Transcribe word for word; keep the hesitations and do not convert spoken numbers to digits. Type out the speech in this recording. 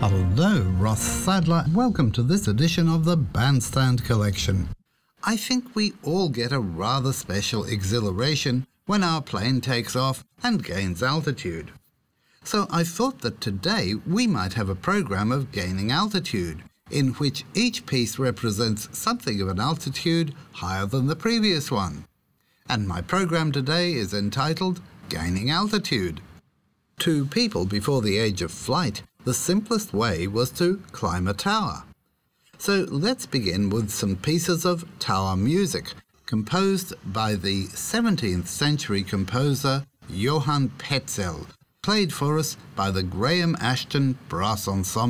Hello, Ross Sadler. Welcome to this edition of the Bandstand Collection. I think we all get a rather special exhilaration when our plane takes off and gains altitude. So I thought that today we might have a program of gaining altitude, in which each piece represents something of an altitude higher than the previous one. And my program today is entitled Gaining Altitude. To people before the age of flight, the simplest way was to climb a tower. So let's begin with some pieces of tower music, composed by the seventeenth century composer Johann Petzel, played for us by the Graham Ashton Brass Ensemble.